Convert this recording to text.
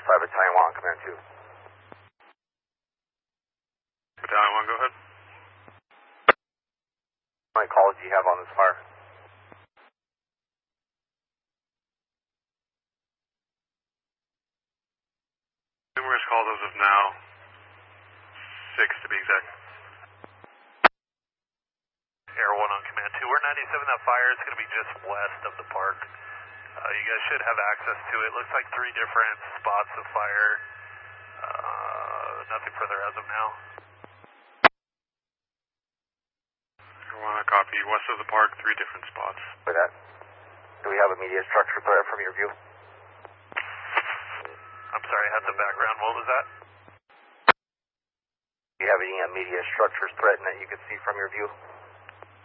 5 Battalion 1 on Command 2. Battalion 1, go ahead. How many calls do you have on this fire? Numerous calls as of now. 6 to be exact. Air 1 on Command 2. We're 97. That fire is going to be just west of the park. You guys should have access to it. Looks like 3 different spots of fire. Nothing further as of now. Air 1, copy. West of the park, 3 different spots. For that. Do we have immediate structure threat from your view? I'm sorry, I had the background. What was that? Do you have any immediate structures threatened that you could see from your view?